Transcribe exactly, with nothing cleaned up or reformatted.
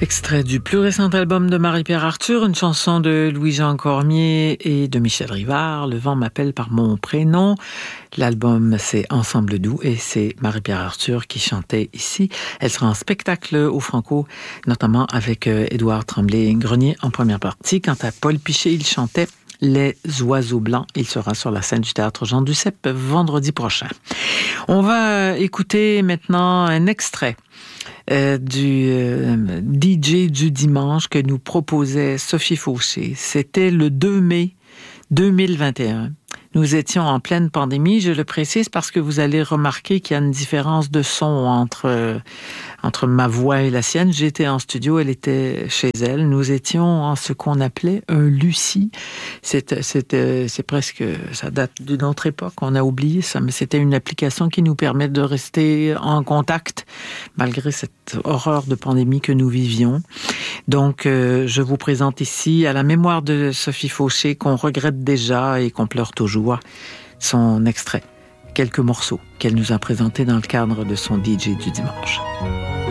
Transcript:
Extrait du plus récent album de Marie-Pierre Arthur, une chanson de Louis-Jean Cormier et de Michel Rivard, Le vent m'appelle par mon prénom. L'album, c'est Ensemble doux et c'est Marie-Pierre Arthur qui chantait ici. Elle sera en spectacle au Franco, notamment avec euh, Édouard Tremblay-Grenier en première partie. Quant à Paul Piché, il chantait Les oiseaux blancs. Il sera sur la scène du théâtre Jean Duceppe vendredi prochain. On va écouter maintenant un extrait Euh, du euh, D J du dimanche que nous proposait Sophie Fauché. C'était le deux mai deux mille vingt et un. Nous étions en pleine pandémie, je le précise parce que vous allez remarquer qu'il y a une différence de son entre, euh, entre ma voix et la sienne. J'étais en studio, elle était chez elle. Nous étions en ce qu'on appelait un Lucie. C'est, c'est, c'est presque, ça date d'une autre époque, on a oublié ça, mais c'était une application qui nous permet de rester en contact malgré cette horreur de pandémie que nous vivions. Donc, euh, je vous présente ici, à la mémoire de Sophie Fauché, qu'on regrette déjà et qu'on pleure toujours, son extrait, quelques morceaux qu'elle nous a présentés dans le cadre de son D J du dimanche.